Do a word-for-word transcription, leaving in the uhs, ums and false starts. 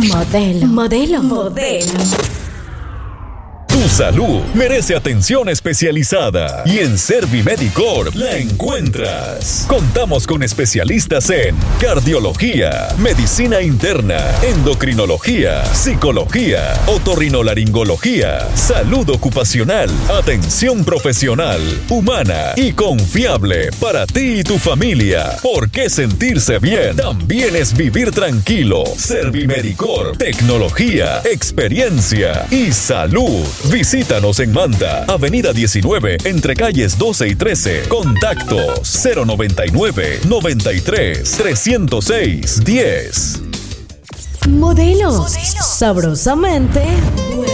Modelo. Modelo. Modelo. Tu salud merece atención especializada y en Servimedicorp la encuentras. Contamos con especialistas en cardiología, medicina interna, endocrinología, psicología, otorrinolaringología, salud ocupacional, atención profesional, humana y confiable para ti y tu familia. ¿Por qué sentirse bien? También es vivir tranquilo. Servimedicorp, tecnología, experiencia y salud. Visítanos en Manta, Avenida diecinueve, entre calles doce y trece. Contactos cero noventa y nueve, noventa y tres, trescientos seis, diez. Modelos. Sabrosamente